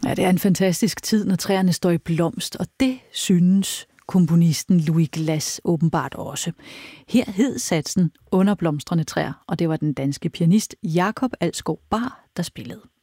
Ja, det er en fantastisk tid, når træerne står i blomst, og det synes komponisten Louis Glass åbenbart også. Her hed satsen Under blomstrende træer, og det var den danske pianist Jakob Alsgaard Bahr, der spillede.